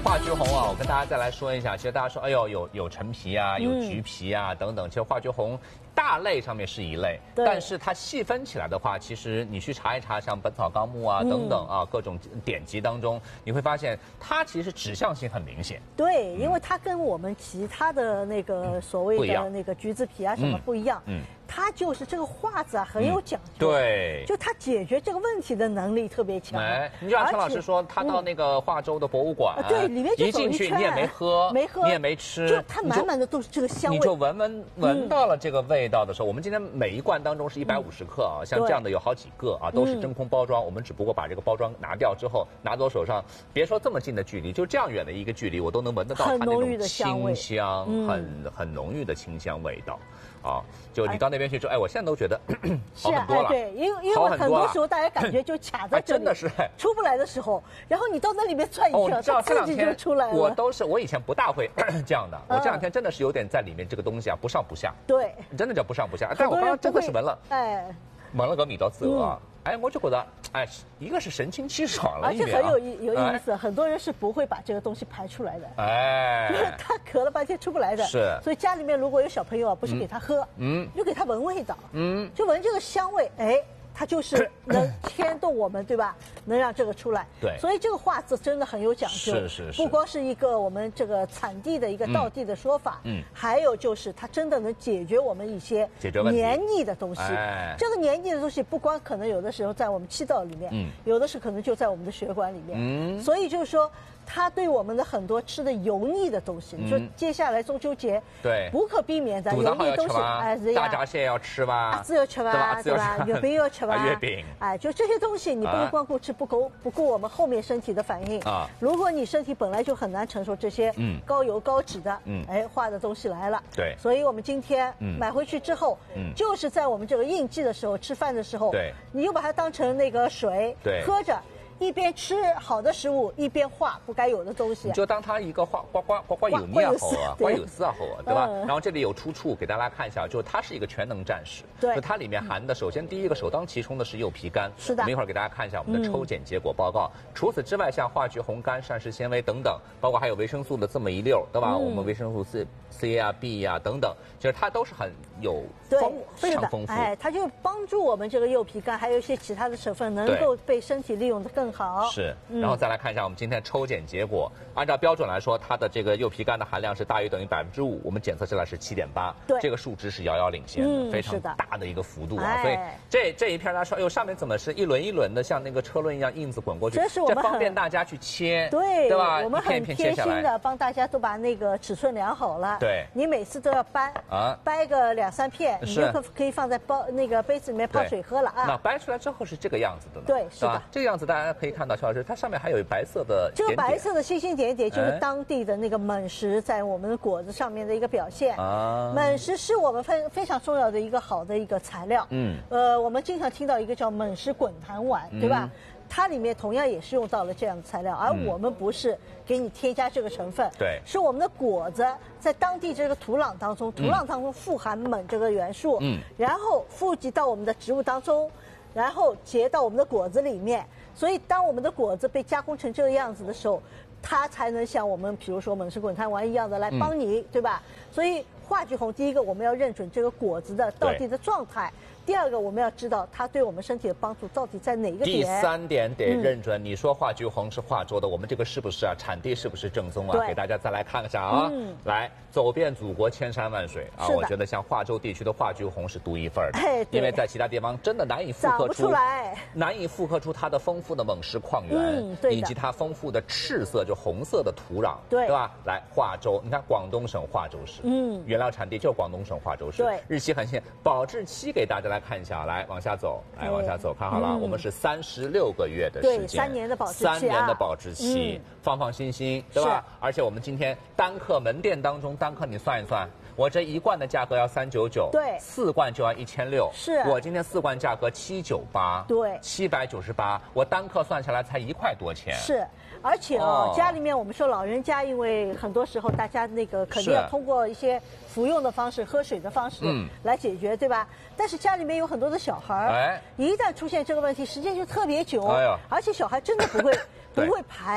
化橘红啊，我跟大家再来说一下，其实大家说，哎呦，有陈皮啊，有橘皮啊等等，其实化橘红大类上面是一类，但是它细分起来的话，其实你去查一查，像《本草纲目》啊等等啊各种典籍当中，你会发现它其实指向性很明显。 对，因为它跟我们其他的那个所谓的那个橘子皮啊什么不一样。它就是这个化子啊很有讲究， 对， 就它解决这个问题的能力特别强。 哎，你就像陈老师说，他到那个化州的博物馆， 对，里面就一进去你也没喝，你也没吃， 就它满满的都是这个香味， 你就闻到了这个味道的时候，我们今天每一罐当中是150克啊，像这样的有好几个啊，都是真空包装，我们只不过把这个包装拿掉之后，拿到手上，别说这么近的距离，就这样远的一个距离，我都能闻得到它那种清香，很浓郁的清香味道。啊，就你到那边去之后，哎，我现在都觉得好很多了。 对，因为很多时候大家感觉就卡在这里， 真的是出不来的时候，然后你到那里面转一圈，它自己就出来了。 我以前不大会这样的，我这两天真的是有点在里面这个东西啊不上不下。 对， 真的叫不上不下。但我刚刚真的是闻了，闻了个味道之后啊。哎，我就觉得，哎，一个是神清气爽了， 而且很有意思。很多人是不会把这个东西排出来的， 哎， 因为他咳了半天出不来的。 是， 所以家里面如果有小朋友啊，不是给他喝，就给他闻味道，就闻这个香味，哎。它就是能牵动我们，对吧？能让这个出来。 对， 所以这个化子真的很有讲究。 是。 不光是一个我们这个产地的一个道地的说法，还有就是它真的能解决我们一些黏腻的东西。这个黏腻的东西不光可能有的时候在我们气道里面，有的是可能就在我们的血管里面。所以就是说。它对我们的很多吃的油腻的东西，你说接下来中秋节， 对， 不可避免的油腻东西， 哎，大闸蟹要吃吧， 子要吃吧，对吧？月饼要吃吧， 月饼， 哎，就这些东西，你不能光顾吃，不顾我们后面身体的反应啊。如果你身体本来就很难承受这些高油高脂的，哎，化的东西来了， 对， 所以我们今天买回去之后，就是在我们这个应季的时候吃饭的时候， 对， 你就把它当成那个水喝着。一边吃好的食物，一边化不该有的东西。 你就当它一个刮油腻啊好啊，刮油丝啊好啊，对吧？然后这里有出处给大家看一下，就是它是一个全能战士。 对， 就它里面含的，首先第一个首当其冲的是柚皮苷。 是的。 我们一会儿给大家看一下我们的抽检结果报告。除此之外，像化橘红苷、膳食纤维等等，包括还有维生素的这么一溜，对吧？我们维生素 C 啊、B 啊等等，其实它都是很有非常丰富。 哎，它就帮助我们这个柚皮苷，还有一些其他的成分能够被身体利用得更好。 是。然后再来看一下我们今天抽检结果，按照标准来说，它的这个柚皮苷的含量是大于等于5%，我们检测出来是7.8， 对， 这个数值是遥遥领先的，非常大的一个幅度啊。所以这一片大家说，哎呦，上面怎么是一轮一轮的，像那个车轮一样印子滚过去？这方便大家去切， 对吧？ 我们很贴心的帮大家都把那个尺寸量好了。 对， 你每次都要掰个2、3片，你就可以放在那个杯子里面泡水喝了啊。 那掰出来之后是这个样子的呢？ 对，是的， 这个样子大家可以看到，肖老师，它上面还有白色的点点， 这个白色的星星点点就是当地的那个锰石在我们的果子上面的一个表现。锰石是我们非常重要的一个好的一个材料。我们经常听到一个叫锰石滚弹丸，对吧？它里面同样也是用到了这样的材料，而我们不是给你添加这个成分， 对， 是我们的果子在当地这个土壤当中富含锰这个元素，然后富集到我们的植物当中，然后结到我们的果子里面。所以，当我们的果子被加工成这个样子的时候，它才能像我们比如说锰石滚弹丸一样的来帮你，对吧？所以化橘红，第一个我们要认准这个果子的到底的状态。第二个，我们要知道它对我们身体的帮助到底在哪个点。 第3点得认准，你说化橘红是化州的，我们这个是不是啊？产地是不是正宗啊？给大家再来看一下啊！来，走遍祖国千山万水啊！我觉得像化州地区的化橘红是独一份的，因为在其他地方真的难以复刻出它的丰富的锰石矿源，以及它丰富的赤色就红色的土壤，对吧？来，化州，你看广东省化州市，原料产地就是广东省化州市， 对， 日期很新，保质期给大家来看一下，来往下走，往下走，看好了，我们是36个月的时间， 对，3年的保质期，3 年的保质期，放心，对吧？而且我们今天单克门店当中，单克你算一算，我这1罐的价格要399， 对 ，4罐就要1600， 是我今天4罐价格798， 对 ，798，我单克算下来才1块多钱， 是。而且家里面我们说老人家，因为很多时候大家那个肯定要通过一些服用的方式、喝水的方式来解决，对吧？但是家里面有很多的小孩，一旦出现这个问题，时间就特别久，而且小孩真的不会排。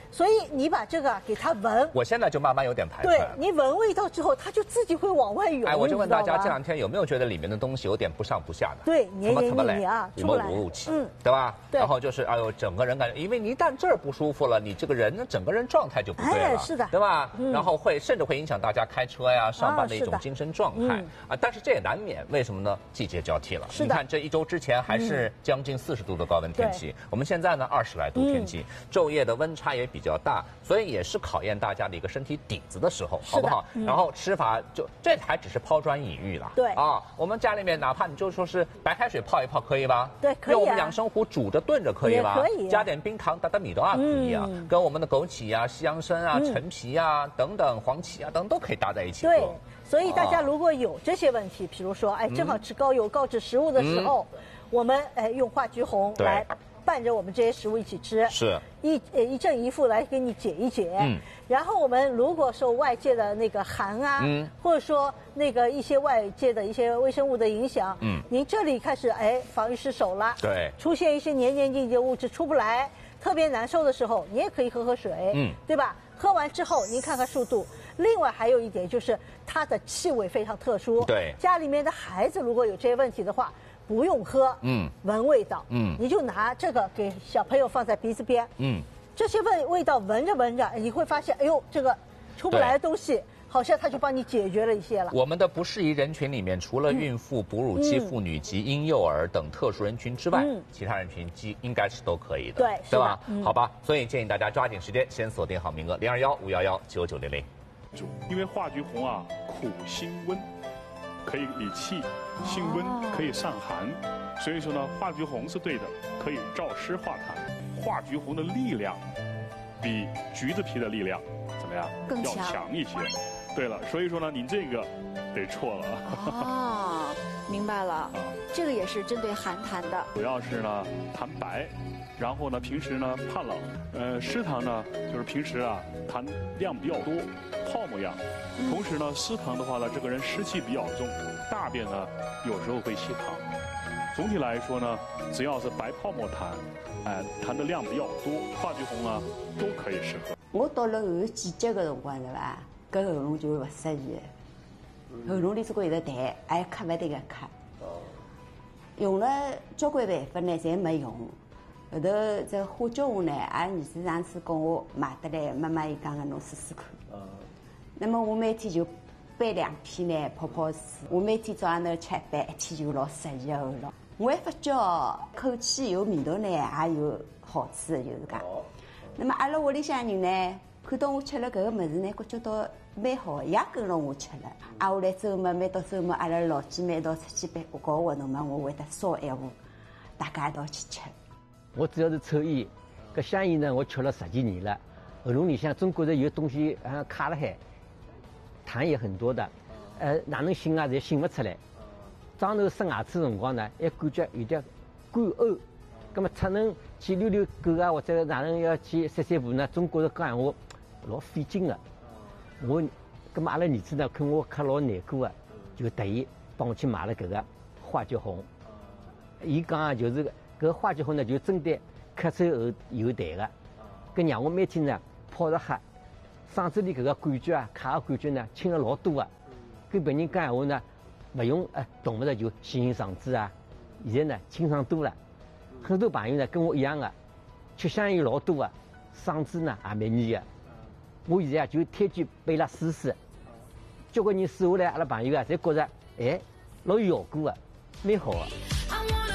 所以你把这个给它闻， 我现在就慢慢有点排斥。 对，你闻味道之后，它就自己会往外涌。 哎，我就问大家，这2天有没有觉得里面的东西有点不上不下的？ 对，黏黏腻腻啊， 出不来，无气，对吧？对。然后就是，哎呦，整个人感觉，因为你一旦这儿不舒服了，你这个人呢，整个人状态就不对了， 是的， 对吧？然后甚至会影响大家开车呀、上班的一种精神状态啊。但是这也难免，为什么呢？季节交替了。你看这1周之前还是将近40度的高温天气，我们现在呢20来度天气，昼夜的温差也比较大，所以也是考验大家的一个身体底子的时候，好不好？然后吃法这还只是抛砖引玉了。 对啊，我们家里面哪怕你就说是白开水泡一泡可以吧？ 对，可以。 用我们养生壶煮着炖着可以吧？ 可以。 加点冰糖打打米豆啊可以啊，跟我们的枸杞啊、西洋参啊、陈皮啊等等、黄芪啊等等都可以搭在一起喝。 对，所以大家如果有这些问题，比如说正好吃高油高脂食物的时候，我们用化菊红来伴着我们这些食物一起吃， 是一正一负来给你解一解。然后我们如果受外界的那个寒啊，或者说那个一些外界的一些微生物的影响，您这里开始防御失守了， 对， 出现一些黏黏腻腻的物质出不来，特别难受的时候，你也可以喝水，对吧？喝完之后您看看速度。另外还有一点就是它的气味非常特殊， 对， 家里面的孩子如果有这些问题的话，不用喝，闻味道，你就拿这个给小朋友放在鼻子边，这些味道闻着闻着，你会发现，哎呦，这个出不来的东西，好像它就帮你解决了一些了。 我们的不适宜人群里面，除了孕妇、哺乳期妇女及婴幼儿等特殊人群之外，其他人群应该是都可以的，对吧？好吧，所以建议大家抓紧时间，先锁定好名额，021-511-9900。 因为化菊红啊，苦辛温，可以理气，性温可以散寒，所以说呢，化菊红是对的，可以燥湿化痰。化菊红的力量比橘子皮的力量怎么样？ 更要强一些。对了，所以说呢，您这个得错了。 哦，明白了。这个也是针对寒痰的。 主要是呢痰白，然后呢平时呢怕冷，湿痰呢就是平时啊痰量比较多，泡沫样。同时呢湿痰的话呢，这个人湿气比较重，大便呢有时候会稀溏。总体来说呢，只要是白泡沫痰，痰的量比较多，化菊红啊都可以适合。 我到了后季节的辰光，对吧？搿喉咙就会勿适宜，喉咙里总归有得痰，还咳勿得个咳。用了交关办法呢，侪没用。后头这花椒红呢，俺儿子上次跟我买得来，妈妈伊讲个侬试试看。那么我每天就拌2片呢，泡泡水。我每天早上头吃1杯，一天就老适宜个喉咙。我还发觉口气有味道呢，也有好处的，就是讲。那么阿拉屋里向人呢，看到我吃了搿个物事呢，觉得蛮好，也跟了我吃了。啊，后来周末每到周末，阿拉老姐妹一道出去搞活动嘛，我会得烧一壶，大家一道去吃。 我主要是抽烟，搿香烟呢，我吃了10几年了，喉咙里向总觉得有东西卡了海，痰也很多的，哪能擤啊，侪擤勿出来。早上头刷牙齿辰光呢，还感觉有点干呕。那么出门去遛遛狗啊，或者哪能要去散散步呢？总觉着讲闲话老费劲的。我，那么阿拉儿子呢，看我咳老难过的，就特意帮我去买了搿个化菊红。伊讲啊，就是搿化菊红呢，就针对咳嗽后有痰的，搿让我每天呢泡着喝，嗓子里搿个感觉啊，卡个感觉呢轻了老多的。跟别人讲闲话呢，勿用动勿着就擤嗓子啊，现在呢清爽多了。很多朋友呢跟我一样的，吃香烟老多的，嗓子呢也蛮严的。我现在就推荐拨伊拉试试，交关人试下来，阿拉朋友啊，侪觉着老有效果的，蛮好的。